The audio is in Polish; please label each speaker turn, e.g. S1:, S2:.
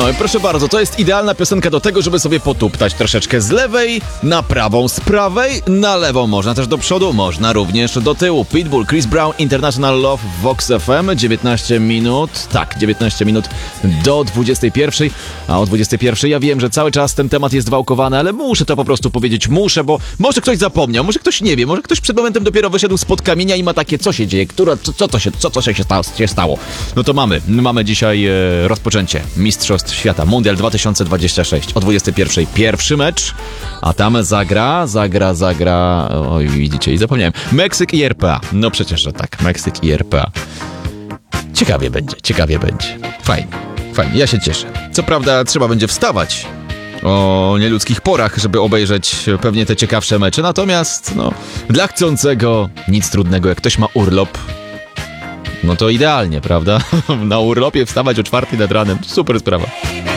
S1: No i proszę bardzo, to jest idealna piosenka do tego, żeby sobie potuptać troszeczkę z lewej na prawą, z prawej na lewą. Można też do przodu, można również do tyłu. Pitbull, Chris Brown, International Love w Vox FM. 19 minut, tak, 19 minut do 21. A o 21 ja wiem, że cały czas ten temat jest wałkowany, ale muszę to po prostu powiedzieć, bo może ktoś zapomniał, może ktoś nie wie, może ktoś przed momentem dopiero wyszedł spod kamienia i ma takie, co się dzieje, co się stało. No to mamy dzisiaj rozpoczęcie Mistrzostw Świata, Mundial 2026 o 21. Pierwszy mecz, a tam zagra, oj widzicie i zapomniałem, Meksyk i RPA. No przecież, że tak, Meksyk i RPA. Ciekawie będzie. Fajnie, ja się cieszę. Co prawda trzeba będzie wstawać o nieludzkich porach, żeby obejrzeć pewnie te ciekawsze mecze, natomiast dla chcącego nic trudnego, jak ktoś ma urlop, no to idealnie, prawda? Na urlopie wstawać o 4:00 nad ranem, super sprawa.